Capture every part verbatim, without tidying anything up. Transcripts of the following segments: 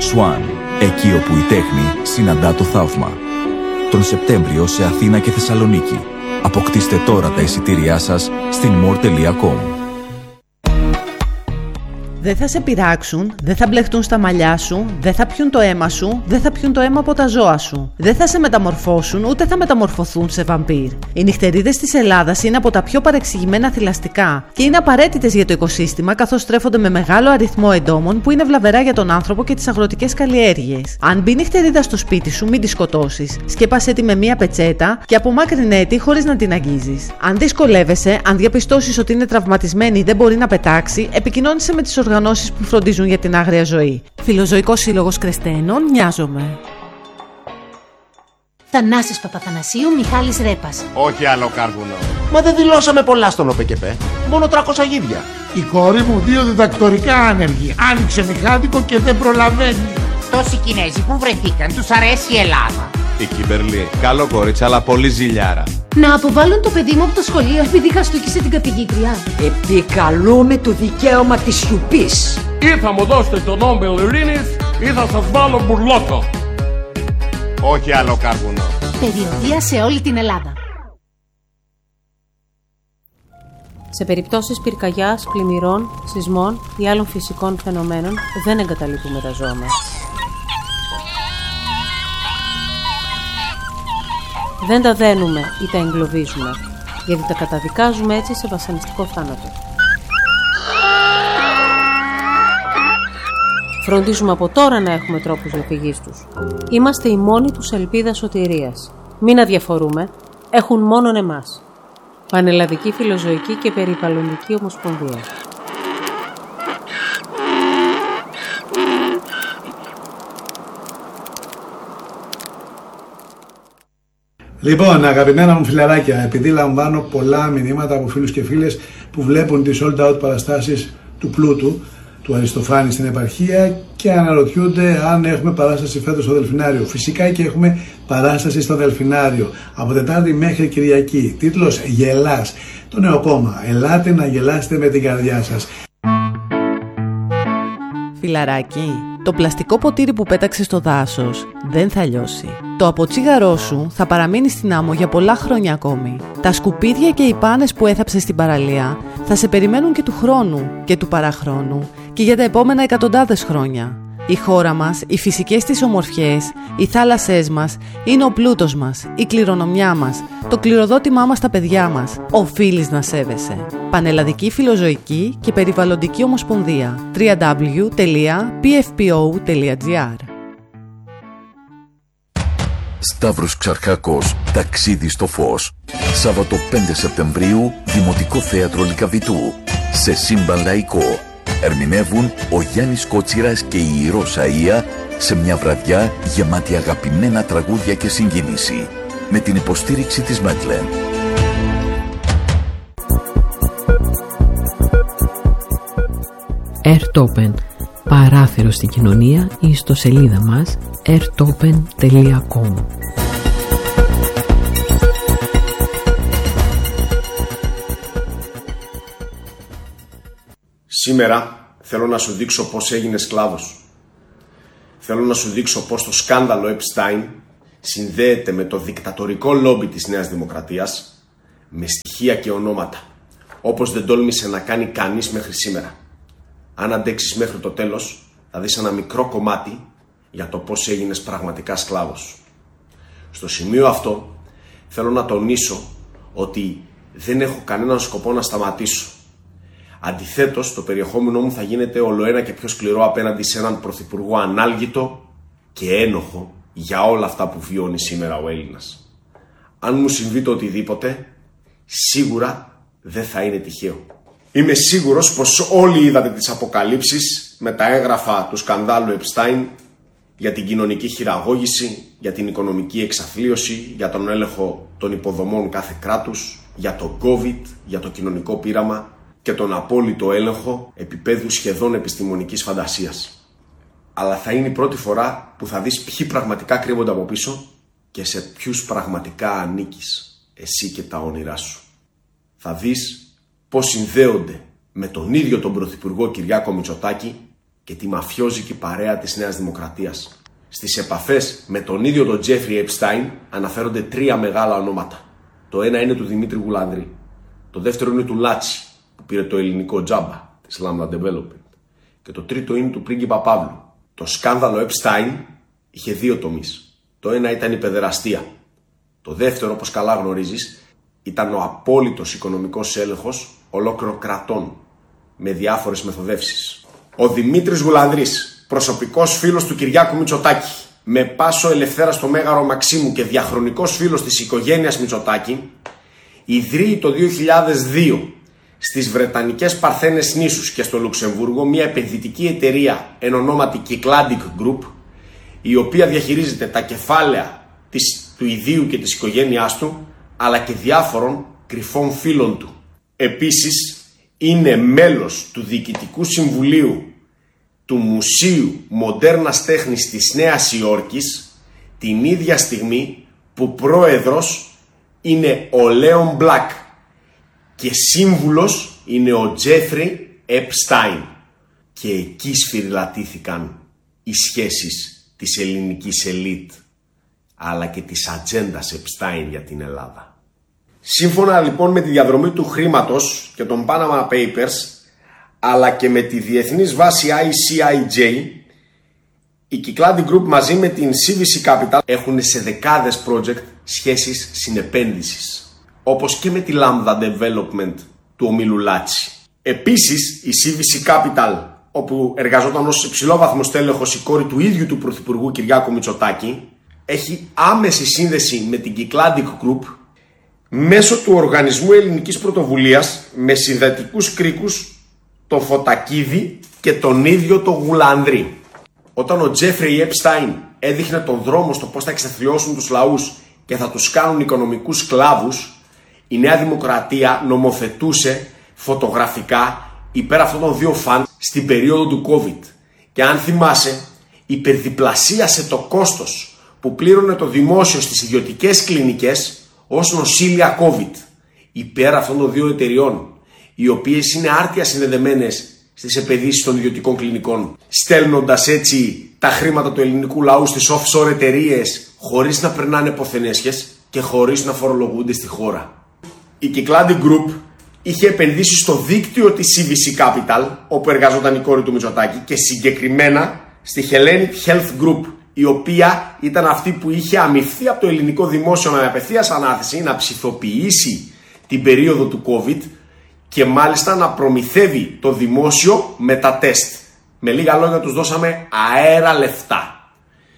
Swan, εκεί όπου η τέχνη συναντά το θαύμα. Τον Σεπτέμβριο σε Αθήνα και Θεσσαλονίκη. Αποκτήστε τώρα τα εισιτήριά σας στην μορ τελεία κομ. Δεν θα σε πειράξουν, δεν θα μπλεχτούν στα μαλλιά σου, δεν θα πιούν το αίμα σου, δεν θα πιούν το αίμα από τα ζώα σου. Δεν θα σε μεταμορφώσουν, ούτε θα μεταμορφωθούν σε βαμπύρ. Οι νυχτερίδες της Ελλάδας είναι από τα πιο παρεξηγημένα θηλαστικά και είναι απαραίτητες για το οικοσύστημα, καθώς στρέφονται με μεγάλο αριθμό εντόμων που είναι βλαβερά για τον άνθρωπο και τις αγροτικές καλλιέργειες. Αν μπει νυχτερίδα στο σπίτι σου, μην τη σκοτώσεις. Σκέπασέ τη με μία πετσέτα και απομάκρυνέ τη χωρίς να την αγγίζεις. Αν δυσκολεύεσαι, αν διαπιστώσεις ότι είναι τραυματισμένη ή δεν μπορεί να πετάξει, επικοινώνησε με τις οργανώσεις που φροντίζουν για την άγρια ζωή. Φιλοζωικός Σύλλογος Κρεστένων, Νοιάζομαι. Θανάσης Παπαθανασίου, Μιχάλης Ρέπας. Όχι άλλο κάρβουνο. Μα δεν δηλώσαμε πολλά στον ΟΠΕΚΕΠΕ. Μόνο τριακόσια γίδια. Η κόρη μου δύο διδακτορικά άνεργη. Άνοιξε μηχάνικο και δεν προλαβαίνει. Τόσοι Κινέζοι που βρεθήκαν, τους αρέσει η Ελλάδα. Η Κιμπερλή, καλό κορίτσι, αλλά πολύ ζηλιάρα. Να αποβάλουν το παιδί μου από το σχολείο επειδή χαστούκισε την καθηγήτρια. Επικαλούμε το δικαίωμα της σιωπής. Ή θα μου δώσετε το Νόμπελ Ειρήνης ή θα σας βάλω μπουρλότο. Όχι άλλο κάρβουνο. Περιοδεία σε όλη την Ελλάδα. Σε περιπτώσεις πυρκαγιάς, πλημμυρών, σεισμών ή άλλων φυσικών φαινομένων δεν εγκαταλείπουμε τα ζώα μας. Δεν τα δένουμε ή τα εγκλωβίζουμε, γιατί τα καταδικάζουμε έτσι σε βασανιστικό θάνατο. Φροντίζουμε από τώρα να έχουμε τρόπους διαφυγής τους. Είμαστε η μόνη τους ελπίδα σωτηρίας. Μην αδιαφορούμε, έχουν μόνον εμάς. Πανελλαδική Φιλοζωική και Περιβαλλοντική Ομοσπονδία. Λοιπόν, αγαπημένα μου φιλαράκια, επειδή λαμβάνω πολλά μηνύματα από φίλους και φίλες που βλέπουν τις sold out παραστάσεις του Πλούτου, του Αριστοφάνη στην επαρχία και αναρωτιούνται αν έχουμε παράσταση φέτος στο Δελφινάριο. Φυσικά και έχουμε παράσταση στο Δελφινάριο από Τετάρτη μέχρι Κυριακή. Τίτλος «Γελάς». Το νέο κόμμα. Ελάτε να γελάσετε με την καρδιά σας. Φιλαράκι, το πλαστικό ποτήρι που πέταξε στο δάσος δεν θα λιώσει. Το αποτσίγαρό σου θα παραμείνει στην άμμο για πολλά χρόνια ακόμη. Τα σκουπίδια και οι πάνες που έθαψες στην παραλία θα σε περιμένουν και του χρόνου και του παραχρόνου και για τα επόμενα εκατοντάδες χρόνια. Η χώρα μας, οι φυσικές της ομορφιές, οι θάλασσές μας είναι ο πλούτος μας, η κληρονομιά μας, το κληροδότημά μας στα παιδιά μας. Οφείλεις να σέβεσαι. Πανελλαδική Φιλοζωική και Περιβαλλοντική Ομοσπονδία. double-u double-u double-u τελεία πι εφ πι ο τελεία τζι άρ. Σταύρος Ξαρχάκος, ταξίδι στο φως. Σάββατο πέντε Σεπτεμβρίου, Δημοτικό Θέατρο Λυκαβητού. Σε σύμπαν λαϊκό. Ερμηνεύουν ο Γιάννης Κότσιρας και η Ρώσα Ία σε μια βραδιά γεμάτη αγαπημένα τραγούδια και συγκίνηση. Με την υποστήριξη της Μέτλεν. Airtopen. Παράθυρο στην κοινωνία ή στο σελίδα μας airtopen τελεία com. Σήμερα θέλω να σου δείξω πώς έγινες σκλάβος. Θέλω να σου δείξω πώς το σκάνδαλο Επστάιν συνδέεται με το δικτατορικό λόμπι της Νέας Δημοκρατίας με στοιχεία και ονόματα, όπως δεν τόλμησε να κάνει κανείς μέχρι σήμερα. Αν αντέξεις μέχρι το τέλος, θα δεις ένα μικρό κομμάτι για το πώς έγινες πραγματικά σκλάβος. Στο σημείο αυτό θέλω να τονίσω ότι δεν έχω κανέναν σκοπό να σταματήσω. Αντιθέτως, το περιεχόμενό μου θα γίνεται ολοένα και πιο σκληρό απέναντι σε έναν πρωθυπουργό ανάλγητο και ένοχο για όλα αυτά που βιώνει σήμερα ο Έλληνας. Αν μου συμβεί το οτιδήποτε, σίγουρα δεν θα είναι τυχαίο. Είμαι σίγουρος πως όλοι είδατε τις αποκαλύψεις με τα έγγραφα του σκανδάλου Επστάιν για την κοινωνική χειραγώγηση, για την οικονομική εξαθλίωση, για τον έλεγχο των υποδομών κάθε κράτους, για το COVID, για το κοινωνικό πείραμα και τον απόλυτο έλεγχο επίπεδου σχεδόν επιστημονικής φαντασίας. Αλλά θα είναι η πρώτη φορά που θα δεις ποιοι πραγματικά κρύβονται από πίσω και σε ποιους πραγματικά ανήκεις εσύ και τα όνειρά σου. Θα δεις πώς συνδέονται με τον ίδιο τον Πρωθυπουργό Κυριάκο Μητσοτάκη και τη μαφιόζικη παρέα της Νέας Δημοκρατίας. Στις επαφές με τον ίδιο τον Τζέφρι Epstein αναφέρονται τρία μεγάλα ονόματα. Το ένα είναι του Δημήτρη Γουλανδρή. Το δεύτερο είναι του Λάτσι, που πήρε το ελληνικό τζάμπα της Lambda Development. Και το τρίτο είναι του πρίγκιπα Παύλου. Το σκάνδαλο Epstein είχε δύο τομείς. Το ένα ήταν η παιδεραστία. Το δεύτερο, όπως καλά γνωρίζεις, ήταν ο απόλυτος οικονομικός έλεγχος ολόκληρων κρατών με διάφορες μεθοδεύσεις. Ο Δημήτρης Γουλανδρής, προσωπικός φίλος του Κυριάκου Μητσοτάκη, με πάσο ελευθέρα στο Μέγαρο Μαξίμου και διαχρονικός φίλος της οικογένειας Μητσοτάκη, ιδρύει το δύο χιλιάδες δύο στις Βρετανικές Παρθένες νήσους και στο Λουξεμβούργο μια επενδυτική εταιρεία εν ονόματι Cycladic Group, η οποία διαχειρίζεται τα κεφάλαια της, του ιδίου και της οικογένειάς του, αλλά και διάφορων κρυφών φίλων του. Επίσης, είναι μέλος του Διοικητικού Συμβουλίου του Μουσείου Μοντέρνας Τέχνης της Νέας Υόρκης, την ίδια στιγμή που πρόεδρος είναι ο Λέον Μπλακ και σύμβουλος είναι ο Τζέφρι Επστάιν. Και εκεί σφυριλατήθηκαν οι σχέσεις της ελληνικής ελίτ, αλλά και της ατζέντας Επστάιν για την Ελλάδα. Σύμφωνα λοιπόν με τη διαδρομή του χρήματος και των Panama Papers, αλλά και με τη διεθνής βάση άι σι άι τζέι, η Cycladic Group μαζί με την σι βι σι Capital έχουν σε δεκάδες project σχέσεις συνεπένδυσης, όπως και με τη Lambda Development του ομίλου Λάτσι. Επίσης, η σι βι σι Capital, όπου εργαζόταν ως υψηλόβαθμο στέλεχος η κόρη του ίδιου του Πρωθυπουργού Κυριάκου Μητσοτάκη, έχει άμεση σύνδεση με την Cycladic Group μέσω του Οργανισμού Ελληνικής Πρωτοβουλίας, με συνδετικούς κρίκους τον Φωτακίδη και τον ίδιο τον Γουλανδρή. Όταν ο Τζέφρι Επστάιν έδειχνε τον δρόμο στο πώς θα εξαθλιώσουν τους λαούς και θα τους κάνουν οικονομικούς σκλάβους, η Νέα Δημοκρατία νομοθετούσε φωτογραφικά υπέρ αυτών των δύο φαν στην περίοδο του COVID. Και αν θυμάσαι, υπερδιπλασίασε το κόστος που πλήρωνε το δημόσιο στις ιδιωτικές κλινικές ως νοσήλια COVID υπέρ αυτών των δύο εταιριών, οι οποίες είναι άρτια συνδεδεμένες στις επενδύσεις των ιδιωτικών κλινικών, στέλνοντας έτσι τα χρήματα του ελληνικού λαού στις offshore εταιρείες χωρίς να περνάνε ποθενέσχες και χωρίς να φορολογούνται στη χώρα. Η Cycladic Group είχε επενδύσει στο δίκτυο της σι βι σι Capital, όπου εργαζόταν η κόρη του Μητσοτάκη, και συγκεκριμένα στη Hellenic Health Group, η οποία ήταν αυτή που είχε αμοιφθεί από το ελληνικό δημόσιο με απευθείας ανάθεση να ψηφοποιήσει την περίοδο του COVID και μάλιστα να προμηθεύει το δημόσιο με τα τεστ. Με λίγα λόγια, τους δώσαμε αέρα λεφτά.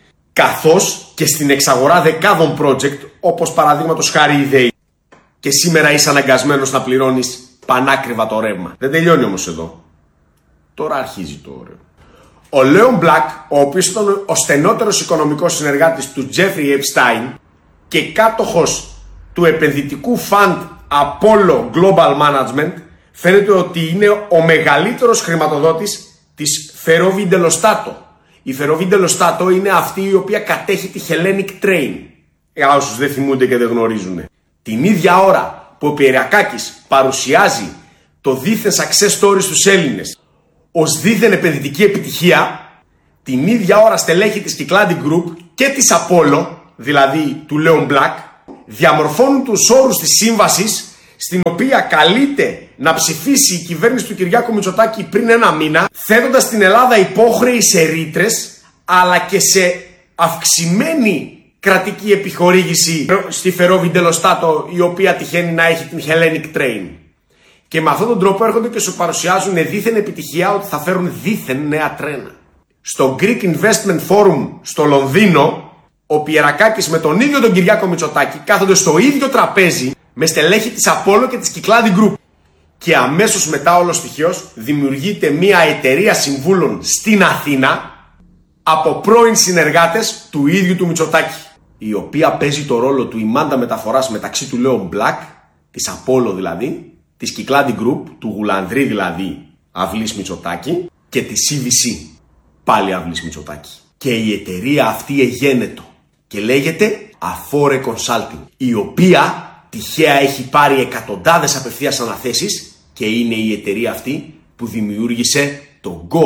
Καθώς και στην εξαγορά δεκάδων project, όπως παραδείγματος χάρη η ΔΕΗ. Και σήμερα είσαι αναγκασμένος να πληρώνεις πανάκριβα το ρεύμα. Δεν τελειώνει όμως εδώ. Τώρα αρχίζει το ωραίο. Ο Λέον Μπλακ, ο οποίος ήταν ο στενότερος οικονομικός συνεργάτης του Τζέφρι Επστάιν και κάτοχος του επενδυτικού fund Apollo Global Management, φαίνεται ότι είναι ο μεγαλύτερος χρηματοδότης της Ferrovie dello Stato. Η Ferrovie dello Stato είναι αυτή η οποία κατέχει τη Hellenic Train, για όσους δεν θυμούνται και δεν γνωρίζουν. Την ίδια ώρα που ο Πιερακάκης παρουσιάζει το δίθεν success story στους Έλληνες ως δίθεν επενδυτική επιτυχία, την ίδια ώρα στελέχη της Cycladic Group και της Apollo, δηλαδή του Λέον Μπλακ, διαμορφώνουν τους όρους της σύμβασης, στην οποία καλείται να ψηφίσει η κυβέρνηση του Κυριάκου Μητσοτάκη πριν ένα μήνα, θέτοντας την Ελλάδα υπόχρεη σε ρήτρες, αλλά και σε αυξημένη κρατική επιχορήγηση στη Ferrovie dello Stato, η οποία τυχαίνει να έχει την Hellenic Train. Και με αυτόν τον τρόπο έρχονται και σου παρουσιάζουν δίθεν επιτυχία ότι θα φέρουν δίθεν νέα τρένα. Στο Greek Investment Forum στο Λονδίνο, ο Πιερακάκης με τον ίδιο τον Κυριάκο Μητσοτάκη κάθονται στο ίδιο τραπέζι με στελέχη της Apollo και της Cycladic Group. Και αμέσως μετά, όλος τυχαίως, δημιουργείται μια εταιρεία συμβούλων στην Αθήνα από πρώην συνεργάτες του ίδιου του Μητσοτάκη, η οποία παίζει το ρόλο του ημάντα μεταφοράς μεταξύ του Λέον Μπλακ, της Apollo δηλαδή, της Cycladic Group, του Γουλανδρή δηλαδή, αυλής Μητσοτάκη, και της σι βι σι, πάλι αυλής Μητσοτάκη. Και η εταιρεία αυτή εγένετο και λέγεται Afore Consulting, η οποία τυχαία έχει πάρει εκατοντάδες απευθείας αναθέσεις και είναι η εταιρεία αυτή που δημιούργησε το Gov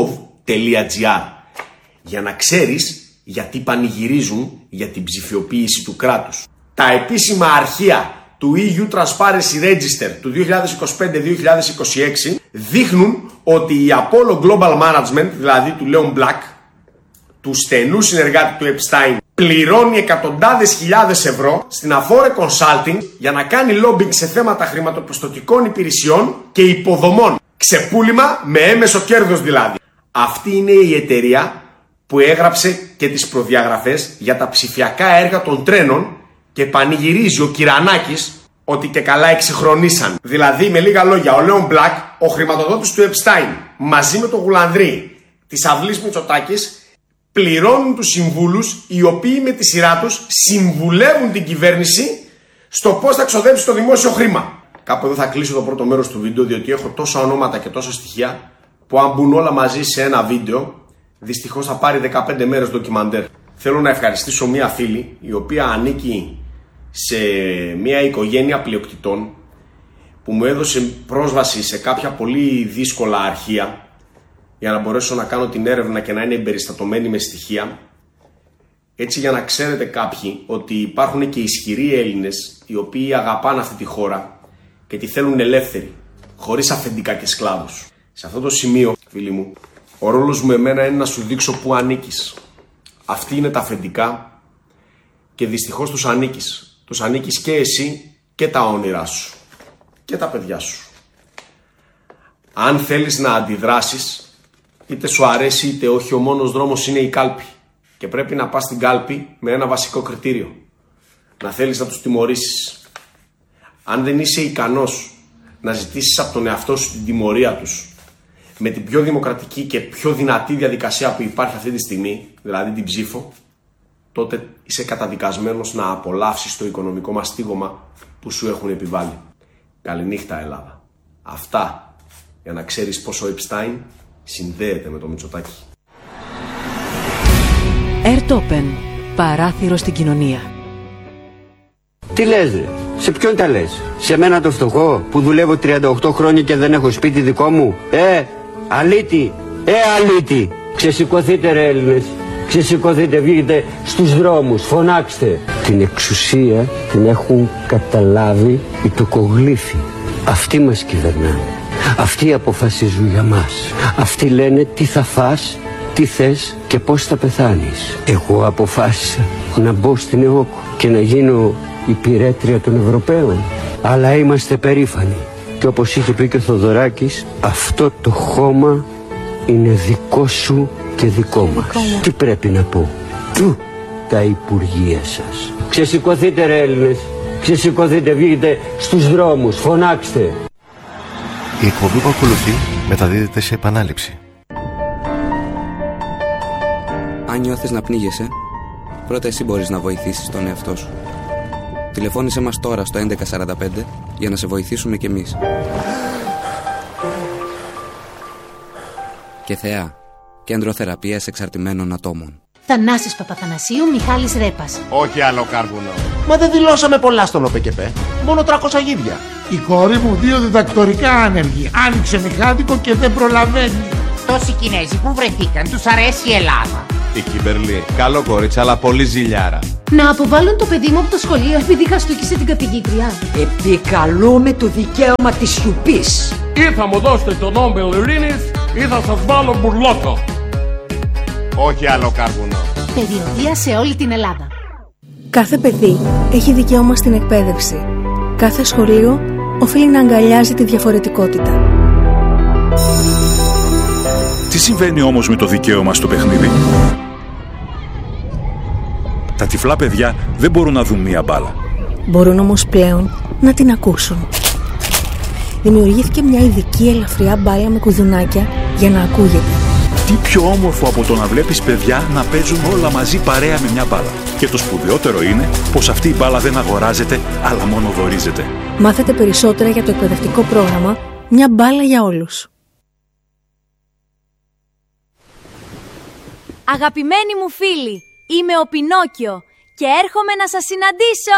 τελεία τζι άρ για να ξέρεις γιατί πανηγυρίζουν για την ψηφιοποίηση του κράτους. Τα επίσημα αρχεία του ι γιου Transparency Register του δύο χιλιάδες είκοσι πέντε δύο χιλιάδες είκοσι έξι δείχνουν ότι η Apollo Global Management, δηλαδή του Leon Black, του στενού συνεργάτη του Epstein, πληρώνει εκατοντάδες χιλιάδες ευρώ στην Afore Consulting για να κάνει lobbying σε θέματα χρηματοπιστωτικών υπηρεσιών και υποδομών. Ξεπούλημα με έμεσο κέρδος δηλαδή. Αυτή είναι η εταιρεία που έγραψε και τις προδιαγραφές για τα ψηφιακά έργα των τρένων και πανηγυρίζει ο Κυρανάκης ότι και καλά εξυγχρονίσαν. Δηλαδή, με λίγα λόγια, ο Λέον Μπλακ, ο χρηματοδότης του Epstein, μαζί με τον Γουλανδρή της αυλής Μητσοτάκης, πληρώνουν τους συμβούλους, οι οποίοι με τη σειρά τους συμβουλεύουν την κυβέρνηση στο πώς θα ξοδέψει το δημόσιο χρήμα. Κάπου εδώ θα κλείσω το πρώτο μέρος του βίντεο, διότι έχω τόσα ονόματα και τόσα στοιχεία που αν μπουν όλα μαζί σε ένα βίντεο, δυστυχώς θα πάρει δεκαπέντε μέρες ντοκιμαντέρ. Θέλω να ευχαριστήσω μία φίλη, η οποία ανήκει σε μία οικογένεια πλειοκτητών, που μου έδωσε πρόσβαση σε κάποια πολύ δύσκολα αρχεία για να μπορέσω να κάνω την έρευνα και να είναι εμπεριστατωμένη με στοιχεία. Έτσι, για να ξέρετε κάποιοι ότι υπάρχουν και ισχυροί Έλληνες οι οποίοι αγαπάνε αυτή τη χώρα και τη θέλουν ελεύθερη, χωρίς αφεντικά και σκλάβους. Σε αυτό το σημείο, φίλοι μου, ο ρόλος μου εμένα είναι να σου δείξω πού ανήκεις. Αυτοί είναι τα αφεντικά και δυστυχώς τους ανήκεις. Τους ανήκεις και εσύ και τα όνειρά σου και τα παιδιά σου. Αν θέλεις να αντιδράσεις, είτε σου αρέσει είτε όχι, ο μόνος δρόμος είναι η κάλπη. Και πρέπει να πας στην κάλπη με ένα βασικό κριτήριο. Να θέλεις να τους τιμωρήσεις. Αν δεν είσαι ικανός να ζητήσεις από τον εαυτό σου την τιμωρία τους με την πιο δημοκρατική και πιο δυνατή διαδικασία που υπάρχει αυτή τη στιγμή, δηλαδή την ψήφο, τότε είσαι καταδικασμένος να απολαύσεις το οικονομικό μαστίγωμα που σου έχουν επιβάλει. Καληνύχτα Ελλάδα. Αυτά για να ξέρεις πως ο Epstein συνδέεται με το Μητσοτάκη. Airtopen. Παράθυρο στην κοινωνία. Τι λες ρε, σε ποιον τα λες? Σε μένα το φτωχό που δουλεύω τριάντα οκτώ χρόνια και δεν έχω σπίτι δικό μου? Ε, αλήτη, ε αλήτη. Ξεσηκωθείτε ρε Έλληνες, ξεσηκωθείτε, βγείτε στους δρόμους, φωνάξτε. Την εξουσία την έχουν καταλάβει οι τοκογλύφοι. Αυτοί μας κυβερνάνε, αυτοί αποφασίζουν για μας. Αυτοί λένε τι θα φας, τι θες και πώς θα πεθάνεις. Εγώ αποφάσισα να μπω στην ΕΟΚ και να γίνω υπηρέτρια των Ευρωπαίων. Αλλά είμαστε περήφανοι. Και όπως είχε πει και ο Θοδωράκης, αυτό το χώμα είναι δικό σου και δικό μας. Δικό. Τι πρέπει να πω? Του τα υπουργεία σας. Ξεσηκωθείτε ρε Έλληνες, ξεσηκωθείτε, βγείτε στους δρόμους, φωνάξτε. Η εκπομπή που ακολουθεί μεταδίδεται σε επανάληψη. Αν νιώθεις να πνίγεσαι, πρώτα εσύ μπορείς να βοηθήσεις τον εαυτό σου. Τηλεφώνησέ μας τώρα στο έντεκα σαράντα πέντε για να σε βοηθήσουμε κι εμείς. Και Θεά, Κέντρο Θεραπείας Εξαρτημένων Ατόμων. Θανάσης Παπαθανασίου, Μιχάλης Ρέπας. Όχι άλλο κάρβουνο. Μα δεν δηλώσαμε πολλά στον ΟΠΕΚΕΠΕ. Μόνο τριακόσια γίδια. Η κόρη μου δύο διδακτορικά άνεργη. Άνοιξε μηχάνικο και δεν προλαβαίνει. Τόσοι Κινέζοι που βρεθήκαν, τους αρέσει η Ελλάδα. Η Κιμπερλή, καλό κορίτσι, αλλά πολύ ζηλιάρα. Να αποβάλουν το παιδί μου από το σχολείο επειδή χαστούκισε την καθηγήτρια. Επικαλούμε το δικαίωμα της σιωπής. Ή θα μου δώσετε τον Νόμπελ Ειρήνης ή θα σας βάλω μπουρλότο. Όχι άλλο κάρβουνο. Περιοδεία σε όλη την Ελλάδα. Κάθε παιδί έχει δικαίωμα στην εκπαίδευση. Κάθε σχολείο οφείλει να αγκαλιάζει τη διαφορετικότητα. Τι συμβαίνει όμως με το δικαίωμα στο παιχνίδι? Τα τυφλά παιδιά δεν μπορούν να δουν μία μπάλα. Μπορούν όμως πλέον να την ακούσουν. Δημιουργήθηκε μια ειδική ελαφριά μπάλα με κουδουνάκια για να ακούγεται. Τι πιο όμορφο από το να βλέπεις παιδιά να παίζουν όλα μαζί παρέα με μια μπάλα. Και το σπουδαιότερο είναι πως αυτή η μπάλα δεν αγοράζεται, αλλά μόνο δωρίζεται. Μάθετε περισσότερα για το εκπαιδευτικό πρόγραμμα «Μια μπάλα για όλους». Αγαπημένοι μου φίλοι, είμαι ο Πινόκιο και έρχομαι να σας συναντήσω!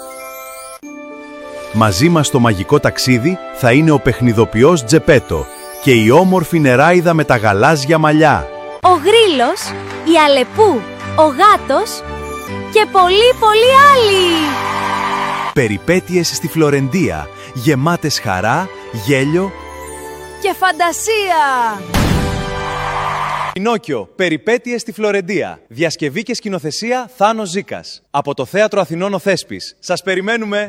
Μαζί μας στο μαγικό ταξίδι θα είναι ο παιχνιδοποιός Τζεπέτο, και η όμορφη νεράιδα με τα γαλάζια μαλλιά. Ο Γρίλος, η Αλεπού, ο Γάτος και πολλοί πολλοί άλλοι. Περιπέτειες στη Φλωρεντία, γεμάτες χαρά, γέλιο και φαντασία. Πινόκιο, περιπέτειες στη Φλωρεντία. Διασκευή και σκηνοθεσία Θάνος Ζήκας. Από το Θέατρο Αθηνών ο Θέσπης. Σας περιμένουμε!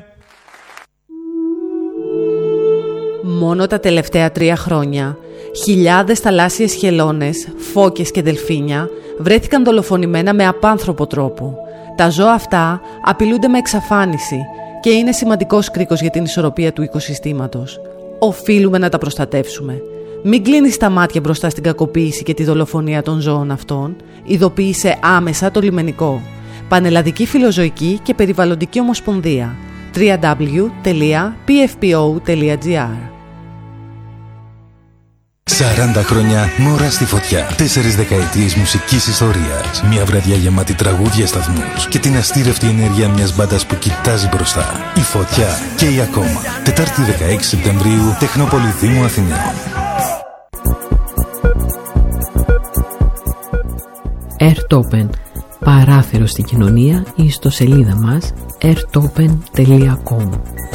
Μόνο τα τελευταία τρία χρόνια, χιλιάδες θαλάσσιες χελώνες, φώκες και δελφίνια βρέθηκαν δολοφονημένα με απάνθρωπο τρόπο. Τα ζώα αυτά απειλούνται με εξαφάνιση και είναι σημαντικός κρίκος για την ισορροπία του οικοσυστήματος. Οφείλουμε να τα προστατεύσουμε. Μην κλείνεις τα μάτια μπροστά στην κακοποίηση και τη δολοφονία των ζώων αυτών. Ειδοποίησε άμεσα το λιμενικό. Πανελλαδική Φιλοζωική και Περιβαλλοντική Ομοσπονδία. double-u double-u double-u τελεία πι εφ πι ο τελεία τζι άρ. σαράντα χρόνια μόρα στη φωτιά. Τέσσερις δεκαετίες μουσικής ιστορίας. Μια βραδιά γεμάτη τραγούδια, σταθμούς και την αστήρευτη ενέργεια μιας μπάντας που κοιτάζει μπροστά. Η Φωτιά και η Ακόμα. Τετάρτη δεκαέξι Σεπτεμβρίου, Τεχνόπολη Δήμου Αθηναίων. Airtopen. Παράθυρο στην κοινωνία, η ιστοσελίδα μας airtopen τελεία com.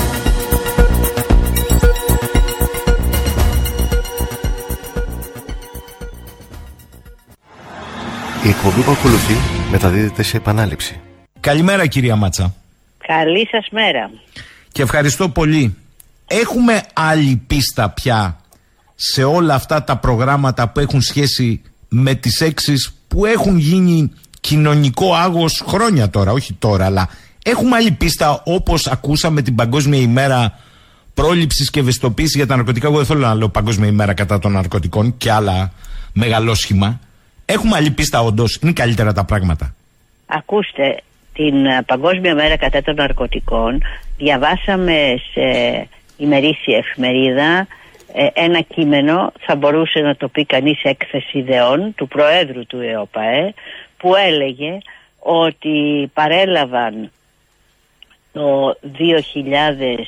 Η εκπομπή που ακολουθεί μεταδίδεται σε επανάληψη. Καλημέρα κυρία Μάτσα. Καλή σας μέρα. Και ευχαριστώ πολύ. Έχουμε άλλη πίστα πια σε όλα αυτά τα προγράμματα που έχουν σχέση με τις έξεις που έχουν γίνει κοινωνικό άγος χρόνια τώρα, όχι τώρα, αλλά έχουμε άλλη πίστα, όπως ακούσαμε την Παγκόσμια ημέρα πρόληψης και ευαισθητοποίησης για τα ναρκωτικά. Εγώ δεν θέλω να λέω Παγκόσμια ημέρα κατά των ναρκωτικών και άλλα μεγαλόσχημα. Έχουμε άλλη πίστα όντως, είναι καλύτερα τα πράγματα? Ακούστε, την Παγκόσμια μέρα κατά των ναρκωτικών διαβάσαμε σε ημερήσια εφημερίδα ένα κείμενο, θα μπορούσε να το πει κανείς έκθεση ιδεών, του Προέδρου του ΕΟΠΑΕ, που έλεγε ότι παρέλαβαν το δύο χιλιάδες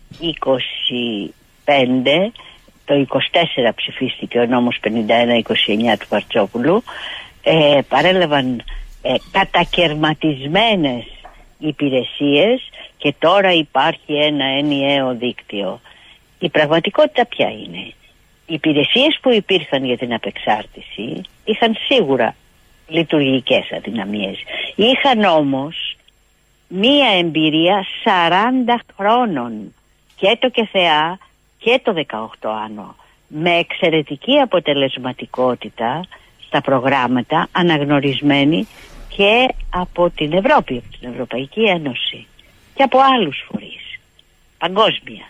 είκοσι πέντε, το είκοσι τέσσερα ψηφίστηκε ο νόμος πενήντα ένα είκοσι εννιά του Παρτσόπουλου, ε, παρέλαβαν ε, κατακερματισμένες υπηρεσίες και τώρα υπάρχει ένα ενιαίο δίκτυο. Η πραγματικότητα ποια είναι? Οι υπηρεσίες που υπήρχαν για την απεξάρτηση είχαν σίγουρα λειτουργικές αδυναμίες. Είχαν όμως μία εμπειρία σαράντα χρόνων, και το ΚΕΘΕΑ και το δεκαοκτώ άνω, με εξαιρετική αποτελεσματικότητα στα προγράμματα, αναγνωρισμένη και από την Ευρώπη, από την Ευρωπαϊκή Ένωση και από άλλους φορείς παγκόσμια.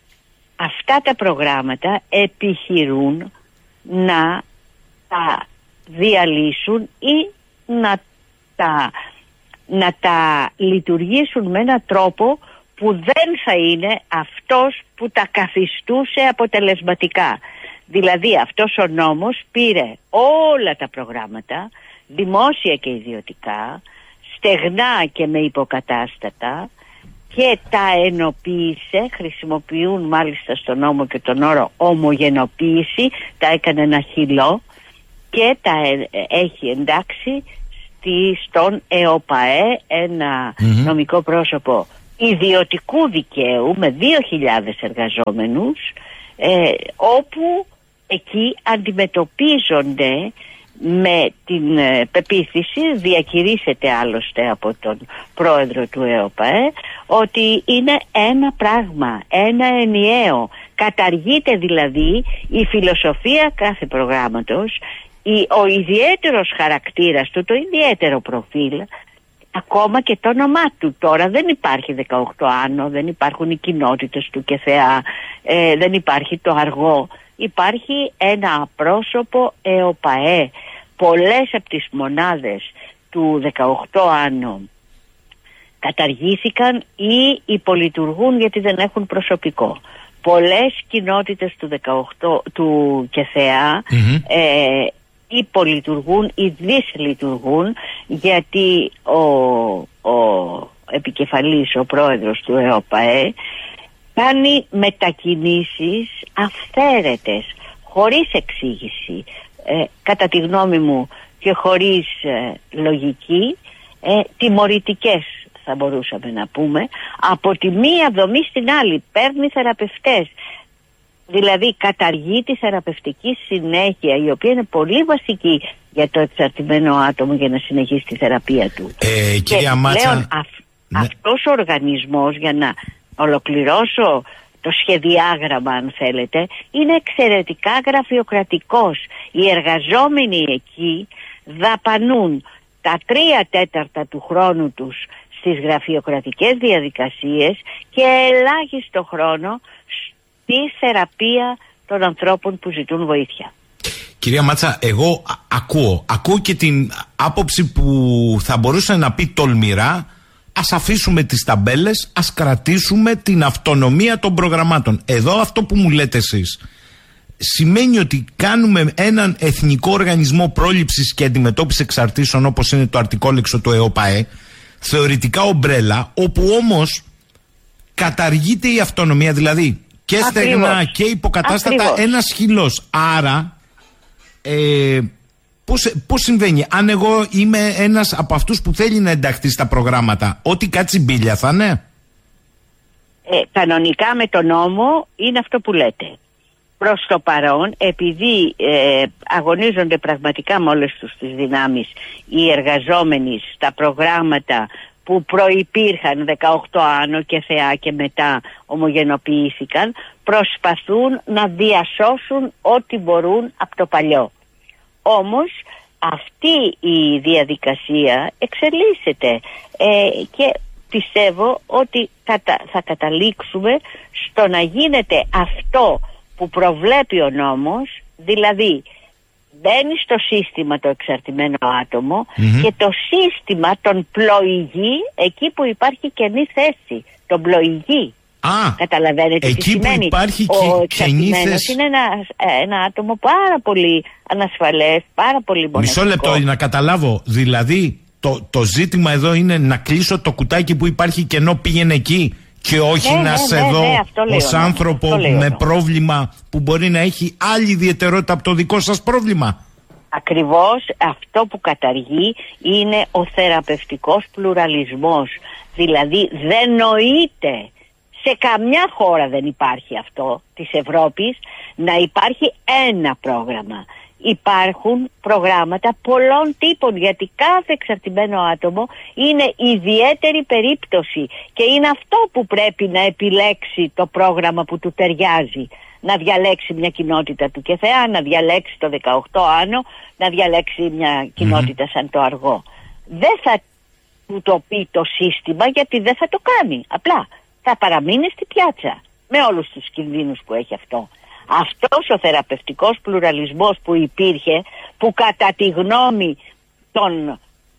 Αυτά τα προγράμματα επιχειρούν να τα διαλύσουν ή να τα, να τα λειτουργήσουν με έναν τρόπο που δεν θα είναι αυτός που τα καθιστούσε αποτελεσματικά. Δηλαδή αυτός ο νόμος πήρε όλα τα προγράμματα, δημόσια και ιδιωτικά, στεγνά και με υποκατάστατα, και τα ενοποίησε, χρησιμοποιούν μάλιστα στον νόμο και τον όρο ομογενοποίηση, τα έκανε ένα χυλό και τα έχει εντάξει στη, στον ΕΟΠΑΕ, ένα mm-hmm. νομικό πρόσωπο ιδιωτικού δικαίου με δύο χιλιάδες εργαζόμενους, ε, όπου εκεί αντιμετωπίζονται με την ε, πεποίθηση, διακηρύσσεται άλλωστε από τον πρόεδρο του ΕΟΠΑΕ, ότι είναι ένα πράγμα, ένα ενιαίο. Καταργείται δηλαδή η φιλοσοφία κάθε προγράμματος, η, ο ιδιαίτερος χαρακτήρας του, το ιδιαίτερο προφίλ, ακόμα και το όνομά του. Τώρα δεν υπάρχει δεκαοκτώ άνω, δεν υπάρχουν οι κοινότητες του ΚΕΘΕΑ, ε, δεν υπάρχει το αργό. Υπάρχει ένα απρόσωπο ΕΟΠΑΕ. Πολλές από τις μονάδες του δεκαοκτώ άνω καταργήθηκαν ή υπολειτουργούν γιατί δεν έχουν προσωπικό. Πολλές κοινότητες του δεκαοκτώ του ΚΕΘΕΑ mm-hmm. ε, υπολειτουργούν ή δυσλειτουργούν γιατί ο, ο επικεφαλής, ο πρόεδρος του ΕΟΠΑΕ κάνει μετακινήσεις αυθαίρετες, χωρίς εξήγηση, ε, κατά τη γνώμη μου και χωρίς ε, λογική, ε, τιμωρητικές θα μπορούσαμε να πούμε, από τη μία δομή στην άλλη. Παίρνει θεραπευτές, δηλαδή καταργεί τη θεραπευτική συνέχεια, η οποία είναι πολύ βασική για το εξαρτημένο άτομο για να συνεχίσει τη θεραπεία του. Ε, κυρία και Μάτσα, πλέον αυ, ναι. αυτός ο οργανισμός, για να ολοκληρώσω το σχεδιάγραμμα αν θέλετε, είναι εξαιρετικά γραφειοκρατικός. Οι εργαζόμενοι εκεί δαπανούν τα τρία τέταρτα του χρόνου τους στις γραφειοκρατικές διαδικασίες και ελάχιστο χρόνο στη θεραπεία των ανθρώπων που ζητούν βοήθεια. Κυρία Μάτσα, εγώ ακούω, ακούω και την άποψη που θα μπορούσε να πει τολμηρά, ας αφήσουμε τις ταμπέλες, ας κρατήσουμε την αυτονομία των προγραμμάτων. Εδώ αυτό που μου λέτε εσείς σημαίνει ότι κάνουμε έναν εθνικό οργανισμό πρόληψης και αντιμετώπισης εξαρτήσεων, όπως είναι το αρτικόλεξο του ΕΟΠΑΕ, θεωρητικά ομπρέλα, όπου όμως καταργείται η αυτονομία, δηλαδή και στεγνά και υποκατάστατα ένας χυλός. Άρα ε, πώς, πώς συμβαίνει? Αν εγώ είμαι ένας από αυτούς που θέλει να ενταχθεί στα προγράμματα, ό,τι κάτσει μπίλια θα είναι? Ε, κανονικά με τον νόμο είναι αυτό που λέτε. Προς το παρόν, επειδή ε, αγωνίζονται πραγματικά με όλες τους τις δυνάμεις οι εργαζόμενοι στα προγράμματα που προϋπήρχαν δεκαοκτώ άνω και θεά και μετά ομογενοποιήθηκαν, προσπαθούν να διασώσουν ό,τι μπορούν από το παλιό. Όμως αυτή η διαδικασία εξελίσσεται ε, και πιστεύω ότι κατα, θα καταλήξουμε στο να γίνεται αυτό που προβλέπει ο νόμος, δηλαδή μπαίνει στο σύστημα το εξαρτημένο άτομο mm-hmm. και το σύστημα τον πλοηγεί εκεί που υπάρχει κενή θέση. Τον πλοηγεί. Α, καταλαβαίνετε εκεί τι σημαίνει? Που υπάρχει ο εξαρτημένος είναι ένα, ένα άτομο πάρα πολύ ανασφαλές, πάρα πολύ μοναδικό. Μισό λεπτό να καταλάβω. Δηλαδή το, το ζήτημα εδώ είναι να κλείσω το κουτάκι που υπάρχει κενό, πήγαινε εκεί, και όχι ναι, να ναι, σε ναι, δω ναι, ως λέω, άνθρωπο ναι, με πρόβλημα που μπορεί να έχει άλλη ιδιαιτερότητα από το δικό σας πρόβλημα. Ακριβώς αυτό που καταργεί είναι ο θεραπευτικός πλουραλισμός. Δηλαδή δεν νοείται, σε καμιά χώρα δεν υπάρχει αυτό της Ευρώπης, να υπάρχει ένα πρόγραμμα. Υπάρχουν προγράμματα πολλών τύπων, γιατί κάθε εξαρτημένο άτομο είναι ιδιαίτερη περίπτωση και είναι αυτό που πρέπει να επιλέξει το πρόγραμμα που του ταιριάζει. Να διαλέξει μια κοινότητα του Κεθεά, να διαλέξει το δεκαοκτώ άνω, να διαλέξει μια κοινότητα mm-hmm. σαν το Αργό. Δεν θα του το πει το σύστημα, γιατί δεν θα το κάνει. Απλά θα παραμείνει στη πιάτσα με όλους τους κινδύνους που έχει αυτό. Αυτός ο θεραπευτικός πλουραλισμός που υπήρχε, που κατά τη γνώμη των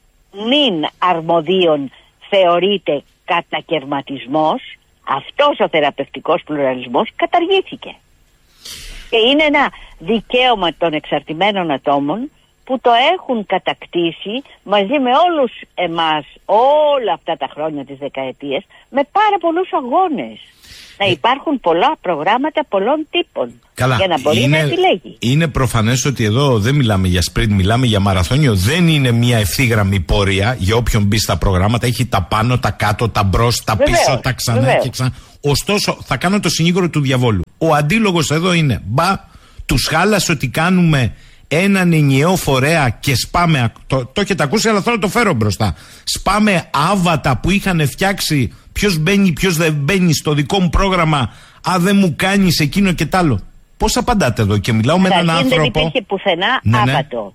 νυν αρμοδίων θεωρείται κατακερματισμός, αυτός ο θεραπευτικός πλουραλισμός καταργήθηκε. Και είναι ένα δικαίωμα των εξαρτημένων ατόμων που το έχουν κατακτήσει μαζί με όλους εμάς όλα αυτά τα χρόνια, τις δεκαετίες, με πάρα πολλούς αγώνες. Να υπάρχουν πολλά προγράμματα πολλών τύπων. Καλά, για να μπορεί είναι, να επιλέγει. Είναι προφανές ότι εδώ δεν μιλάμε για σπριντ, μιλάμε για μαραθώνιο. Δεν είναι μια ευθύγραμμη πορεία για όποιον μπει στα προγράμματα. Έχει τα πάνω, τα κάτω, τα μπρος, τα βεβαίως, πίσω, τα ξανά βεβαίως. και ξανά. Ωστόσο, θα κάνω το συνήγορο του διαβόλου. Ο αντίλογος εδώ είναι, μπα, τους χάλασε ότι κάνουμε έναν ενιαίο φορέα και σπάμε. Το, το έχετε ακούσει, αλλά θέλω να το φέρω μπροστά. Σπάμε άβατα που είχαν φτιάξει. Ποιος μπαίνει, ποιος δεν μπαίνει στο δικό μου πρόγραμμα, αν δεν μου κάνεις εκείνο και τ' άλλο. Πώς απαντάτε εδώ? Και μιλάω με έναν άνθρωπο. Δεν υπήρχε πουθενά ναι, ναι. άβατο.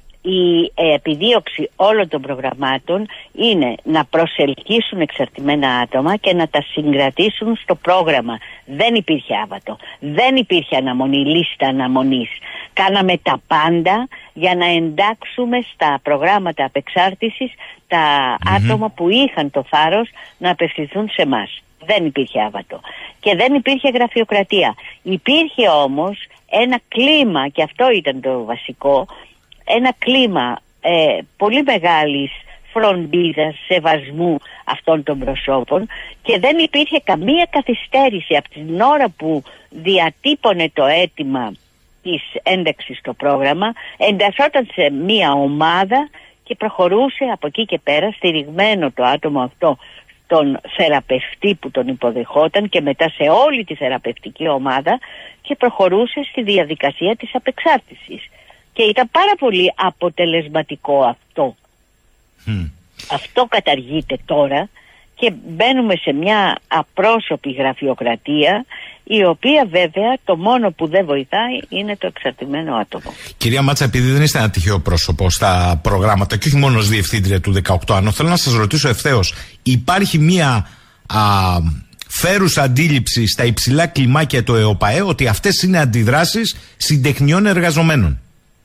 Η ε, επιδίωξη όλων των προγραμμάτων είναι να προσελκύσουν εξαρτημένα άτομα και να τα συγκρατήσουν στο πρόγραμμα. Δεν υπήρχε άβατο. Δεν υπήρχε αναμονή, λίστα αναμονής. Κάναμε τα πάντα για να εντάξουμε στα προγράμματα απεξάρτησης τα mm-hmm. άτομα που είχαν το θάρρος να απευθυνθούν σε εμάς. Δεν υπήρχε άβατο. Και δεν υπήρχε γραφειοκρατία. Υπήρχε όμως ένα κλίμα, και αυτό ήταν το βασικό, ένα κλίμα ε, πολύ μεγάλης φροντίδας, σεβασμού αυτών των προσώπων, και δεν υπήρχε καμία καθυστέρηση από την ώρα που διατύπωνε το αίτημα της ένταξης στο πρόγραμμα, εντασσόταν σε μία ομάδα και προχωρούσε από εκεί και πέρα, στηριγμένο το άτομο αυτό τον θεραπευτή που τον υποδεχόταν και μετά σε όλη τη θεραπευτική ομάδα, και προχωρούσε στη διαδικασία της απεξάρτησης. Και ήταν πάρα πολύ αποτελεσματικό αυτό. Mm. Αυτό καταργείται τώρα και μπαίνουμε σε μια απρόσωπη γραφειοκρατία, η οποία βέβαια το μόνο που δεν βοηθάει είναι το εξαρτημένο άτομο. Κυρία Μάτσα, επειδή δεν είστε ένα τυχαίο πρόσωπο στα προγράμματα και όχι μόνο ως διευθύντρια του δεκαοκτώ άνω, θέλω να σας ρωτήσω ευθέως, υπάρχει μια α, φέρουσα αντίληψη στα υψηλά κλιμάκια του ΕΟΠΑΕ ότι αυτές είναι αντιδράσεις συντεχνιών εργαζομένων?